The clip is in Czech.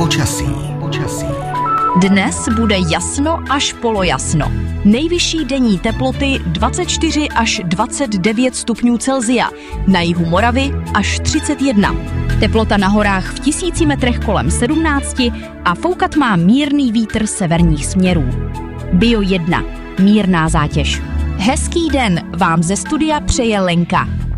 Dnes bude jasno až polojasno. Nejvyšší denní teploty 24 až 29 stupňů Celsia, na jihu Moravy až 31. Teplota na horách v 1000 metrech kolem 17 a foukat má mírný vítr severních směrů. Bio 1. Mírná zátěž. Hezký den vám ze studia přeje Lenka.